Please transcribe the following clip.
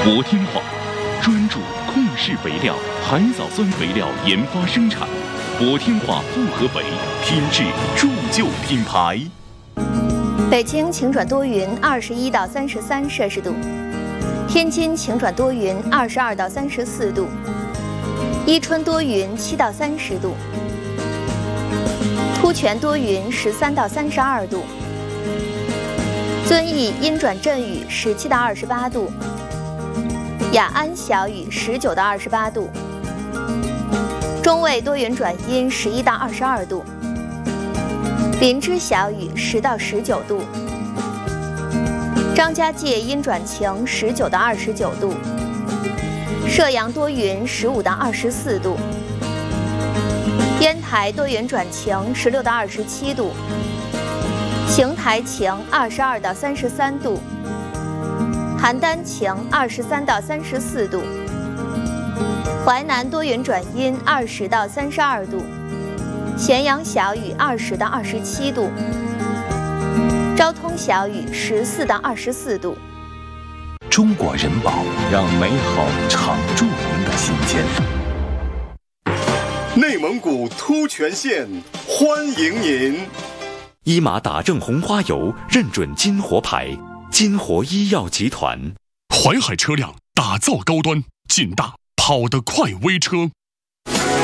博天化专注控式肥料、海藻酸肥料研发生产，博天化复合肥，品质铸就品牌。 北京晴转多云，21到33摄氏度；天津晴转多云，22到34度；伊春多云7到30度；突泉多云13到32度；遵义阴转阵雨17到28度；雅安小雨19到28度；中卫多云转阴11到22度；林芝小雨10到19度；张家界阴转晴19到29度；射阳多云15到24度；烟台多云转晴16到27度；邢台晴22到33度；邯郸晴23到34度；淮南多云转阴20到32度；咸阳小雨20到27度；昭通小雨14到24度。 中国人保，让美好常驻您的心间。 内蒙古突泉县欢迎您。 伊玛打正红花油认准金活牌，金活医药集团。 淮海车辆打造高端劲大跑得快微车。